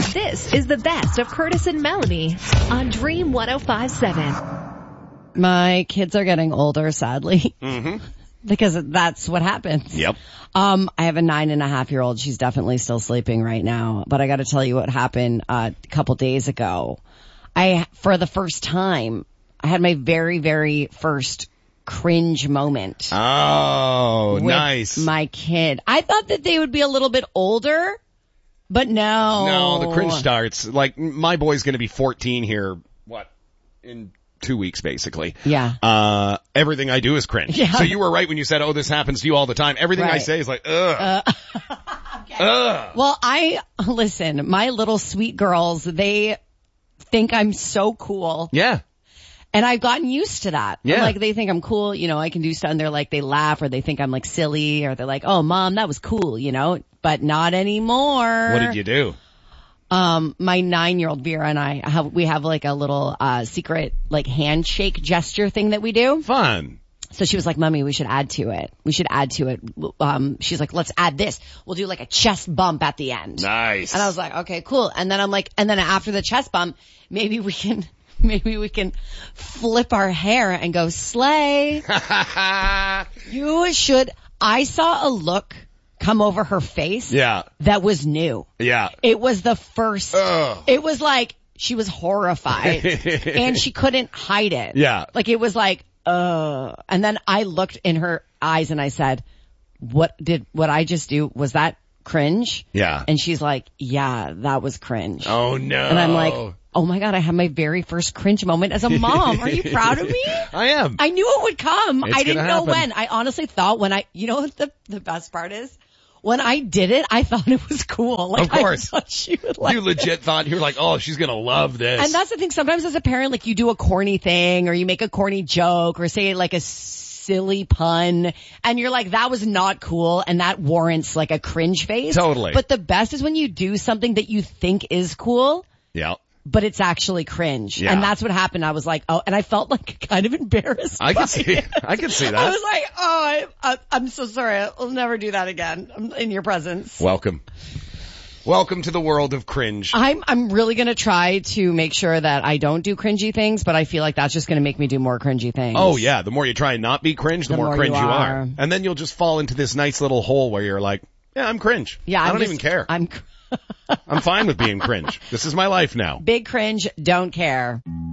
This is the best of Curtis and Melanie on Dream 105.7. My kids are getting older, sadly. Mm-hmm. Because that's what happens. Yep. I have a 9.5-year-old. She's definitely still sleeping right now. But I got to tell you what happened a couple days ago. For the first time, I had my very, very first cringe moment. Oh, with nice. My kid. I thought that they would be a little bit older, but no. No, the cringe starts. Like, my boy's going to be 14 here, in 2 weeks, basically. Yeah. Everything I do is cringe. Yeah. So you were right when you said, oh, this happens to you all the time. Everything I say is like, ugh. Okay. Ugh. Well, listen, my little sweet girls, they think I'm so cool. Yeah. And I've gotten used to that. Yeah. Like, they think I'm cool, I can do stuff, and they're like, they laugh, or they think I'm like silly, or they're like, oh, Mom, that was cool, but not anymore. What did you do? My 9-year-old Vera and I we have like a little, secret, like handshake gesture thing that we do. Fun. So she was like, Mommy, we should add to it. She's like, let's add this. We'll do like a chest bump at the end. Nice. And I was like, okay, cool. And then I'm like, and then after the chest bump, maybe we can flip our hair and go slay. You should. I saw a look come over her face. Yeah. That was new. Yeah. It was the first. Ugh. It was like she was horrified and she couldn't hide it. Yeah. Like it was like, and then I looked in her eyes and I said, what I just do? Was that cringe? Yeah. And she's like, yeah, that was cringe. Oh no. And I'm like, oh my God, I had my very first cringe moment as a mom. Are you proud of me? I am. I knew it would come. It's I didn't know happen. when. I honestly thought what the best part is? When I did it, I thought it was cool. Like, of course. I thought she would like you legit thought, you were like, oh, she's going to love this. And that's the thing. Sometimes as a parent, like you do a corny thing or you make a corny joke or say like a silly pun and you're like, that was not cool and that warrants like a cringe face. Totally. But the best is when you do something that you think is cool. Yeah. But it's actually cringe. Yeah. And that's what happened. I was like, oh, and I felt like kind of embarrassed. I by can see it. that. I was like, oh, I'm so sorry. I'll never do that again. I'm in your presence. Welcome to the world of cringe. I'm really going to try to make sure that I don't do cringy things, but I feel like that's just going to make me do more cringy things. Oh yeah. The more you try and not be cringe, the more cringe you are. are. And then you'll just fall into this nice little hole where you're like, yeah, I'm cringe. Yeah. I don't even care. I'm fine with being cringe. This is my life now. Big cringe, don't care.